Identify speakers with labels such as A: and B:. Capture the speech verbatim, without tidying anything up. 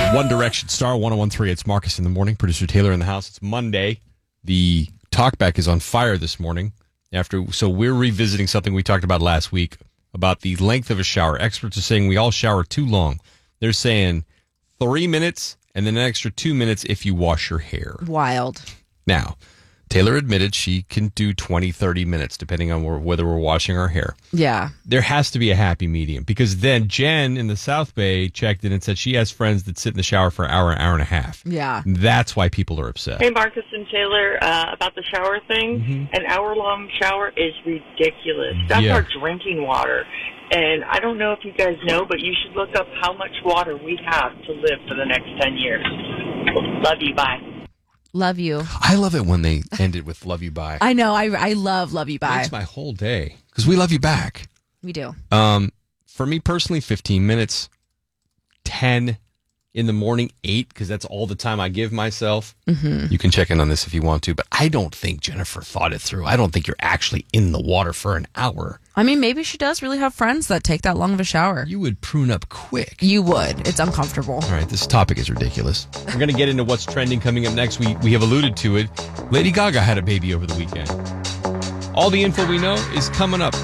A: One Direction, Star one oh one three. It's Marcus in the morning. Producer Taylor in the house. It's Monday. The talkback is on fire this morning. After, so we're revisiting something we talked about last week about the length of a shower. Experts are saying we all shower too long. They're saying three minutes and then an extra two minutes if you wash your hair.
B: Wild.
A: Now, Taylor admitted she can do twenty, thirty minutes depending on where, whether we're washing our hair.
B: Yeah.
A: There has to be a happy medium because then Jen in the South Bay checked in and said she has friends that sit in the shower for an hour, an hour and a half.
B: Yeah.
A: That's why people are upset.
C: Hey, Marcus and Taylor, uh, about the shower thing.
A: Mm-hmm.
C: An hour-long shower is ridiculous. That's
A: Yeah.
C: our drinking water. And I don't know if you guys know, but you should look up how much water we have to live for the next ten years. Love you. Bye.
B: Love you.
A: I love it when they end it with love you bye.
B: I know. I, I love love you
A: It
B: bye.
A: makes my whole day because we love you back.
B: We do.
A: Um, for me personally, fifteen minutes, ten in the morning, eight, because that's all the time I give myself. Mm-hmm. You can check in on this if you want to, but I don't think Jennifer thought it through. I don't think you're actually in the water for an hour.
B: I mean, maybe she does really have friends that take that long of a shower.
A: You would prune up quick.
B: You would. It's uncomfortable.
A: All right, this topic is ridiculous. We're going to get into what's trending coming up next. We, we have alluded to it. Lady Gaga had a baby over the weekend. All the info we know is coming up